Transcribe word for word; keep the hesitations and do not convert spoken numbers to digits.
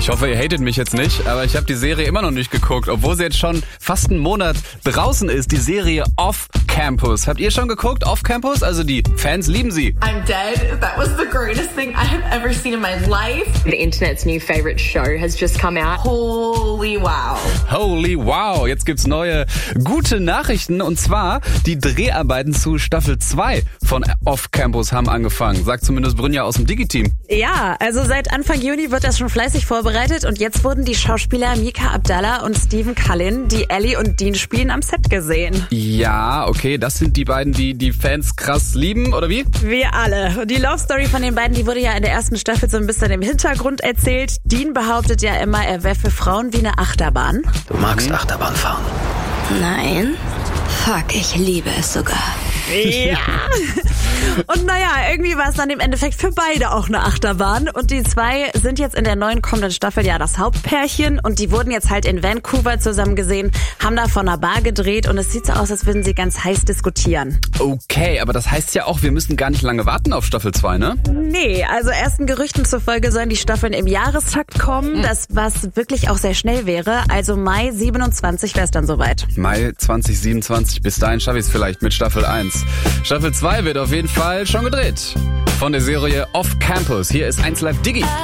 Ich hoffe, ihr hatet mich jetzt nicht, aber ich habe die Serie immer noch nicht geguckt, obwohl sie jetzt schon fast einen Monat draußen ist, die Serie Off Campus. Habt ihr schon geguckt, Off Campus? Also die Fans lieben sie. I'm dead. That was the greatest thing I have ever seen in my life. The internet's new favorite show has just come out. Holy wow. Holy wow, jetzt gibt's neue gute Nachrichten und zwar die Dreharbeiten zu Staffel zwei von Off Campus haben angefangen, sagt zumindest Brynja aus dem Digi-Team. Ja, also seit Anfang Juni wird das schon fleißig vorbereitet und jetzt wurden die Schauspieler Mika Abdallah und Stephen Cullen, die Ellie und Dean spielen, am Set gesehen. Ja, okay, das sind die beiden, die die Fans krass lieben, oder wie? Wir alle. Und die Love Story von den beiden, die wurde ja in der ersten Staffel so ein bisschen im Hintergrund erzählt. Dean behauptet ja immer, er wäre für Frauen wie eine Achterbahn. Du magst Achterbahn fahren? Nein. Fuck, ich liebe es sogar. Ja. Und naja, irgendwie war es dann im Endeffekt für beide auch eine Achterbahn. Und die zwei sind jetzt in der neuen kommenden Staffel ja das Hauptpärchen. Und die wurden jetzt halt in Vancouver zusammen gesehen, haben da vor einer Bar gedreht. Und es sieht so aus, als würden sie ganz heiß diskutieren. Okay, aber das heißt ja auch, wir müssen gar nicht lange warten auf Staffel zwei, ne? Nee, also ersten Gerüchten zufolge sollen die Staffeln im Jahrestakt kommen. Das, was wirklich auch sehr schnell wäre. Also Mai siebenundzwanzig wäre es dann soweit. Mai zwanzig siebenundzwanzig, bis dahin schaffe ich es vielleicht mit Staffel eins. Staffel zwei wird auf jeden Fall schon gedreht. Von der Serie Off Campus. Hier ist eins Live Digi.